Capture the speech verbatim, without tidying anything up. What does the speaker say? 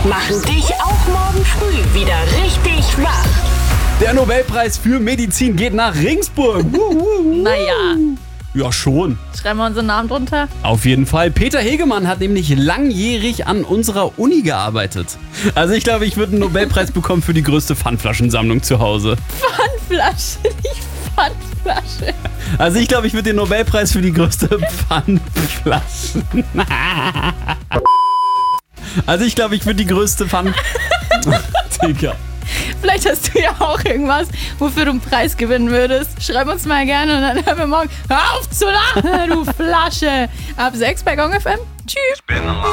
machen dich auch morgen früh wieder richtig wach. Der Nobelpreis für Medizin geht nach Ringsburg. Naja, Ja, schon. schreiben wir unseren Namen drunter. Auf jeden Fall. Peter Hegemann hat nämlich langjährig an unserer Uni gearbeitet. Also ich glaube, ich würde einen Nobelpreis bekommen für die größte Pfandflaschensammlung zu Hause. Pfandflasche, nicht Pfandflasche. Also ich glaube, ich würde den Nobelpreis für die größte Pfandflaschen... Also ich glaube, ich würde die größte Pfand... Digga. Vielleicht hast du ja auch irgendwas, wofür du einen Preis gewinnen würdest. Schreib uns mal gerne und dann hören wir morgen. Hör auf zu lachen, du Flasche. Ab sechs bei Gong F M. Tschüss.